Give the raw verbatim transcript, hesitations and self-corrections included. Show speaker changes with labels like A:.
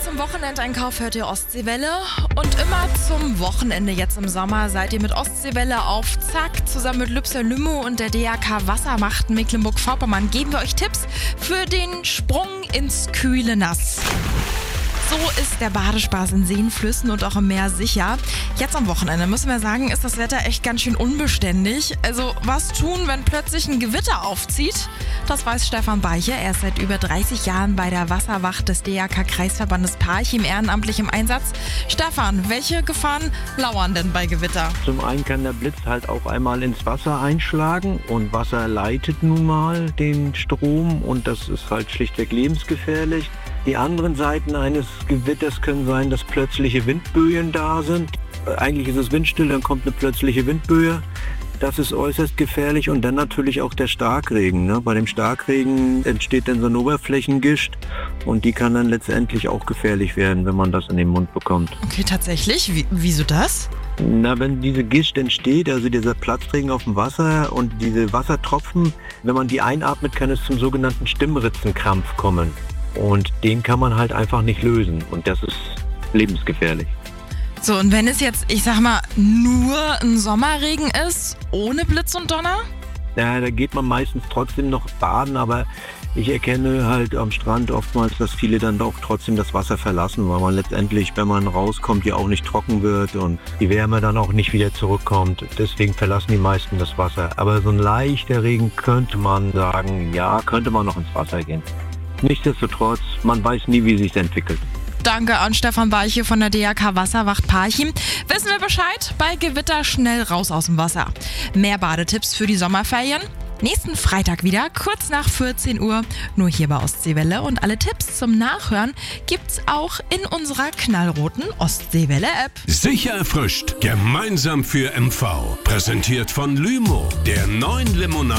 A: zum Wochenendeinkauf hört ihr Ostseewelle. Und immer zum Wochenende jetzt im Sommer seid ihr mit Ostseewelle auf Zack. Zusammen mit Lübser Lümo und der D R K Wassermacht Mecklenburg-Vorpommern geben wir euch Tipps für den Sprung ins kühle Nass. So ist der Badespaß in Seen, Flüssen und auch im Meer sicher. Jetzt am Wochenende müssen wir sagen, ist das Wetter echt ganz schön unbeständig. Also was tun, wenn plötzlich ein Gewitter aufzieht? Das weiß Stefan Beiche. Er ist seit über dreißig Jahren bei der Wasserwacht des D R K-Kreisverbandes Parchim ehrenamtlich im Einsatz. Stefan, welche Gefahren lauern denn bei Gewitter?
B: Zum einen kann der Blitz halt auch einmal ins Wasser einschlagen und Wasser leitet nun mal den Strom und das ist halt schlichtweg lebensgefährlich. Die anderen Seiten eines Gewitters können sein, dass plötzliche Windböen da sind. Eigentlich ist es windstill, dann kommt eine plötzliche Windböe. Das ist äußerst gefährlich und dann natürlich auch der Starkregen. Ne? Bei dem Starkregen entsteht dann so ein Oberflächengischt und die kann dann letztendlich auch gefährlich werden, wenn man das in den Mund bekommt.
A: Okay, tatsächlich? Wie, wieso das?
B: Na, wenn diese Gischt entsteht, also dieser Platzregen auf dem Wasser und diese Wassertropfen, wenn man die einatmet, kann es zum sogenannten Stimmritzenkrampf kommen. Und den kann man halt einfach nicht lösen und das ist lebensgefährlich.
A: So, und wenn es jetzt, ich sag mal, nur ein Sommerregen ist, ohne Blitz und Donner?
B: Ja, da geht man meistens trotzdem noch baden, aber ich erkenne halt am Strand oftmals, dass viele dann doch trotzdem das Wasser verlassen, weil man letztendlich, wenn man rauskommt, ja auch nicht trocken wird und die Wärme dann auch nicht wieder zurückkommt. Deswegen verlassen die meisten das Wasser. Aber so ein leichter Regen könnte man sagen, ja, könnte man noch ins Wasser gehen. Nichtsdestotrotz, man weiß nie, wie sich entwickelt.
A: Danke an Stefan Beiche von der D R K Wasserwacht Parchim. Wissen wir Bescheid? Bei Gewitter schnell raus aus dem Wasser. Mehr Badetipps für die Sommerferien? Nächsten Freitag wieder, kurz nach vierzehn Uhr, nur hier bei Ostseewelle. Und alle Tipps zum Nachhören gibt's auch in unserer knallroten Ostseewelle-App.
C: Sicher erfrischt, gemeinsam für M V. Präsentiert von Lümo, der neuen Limonade.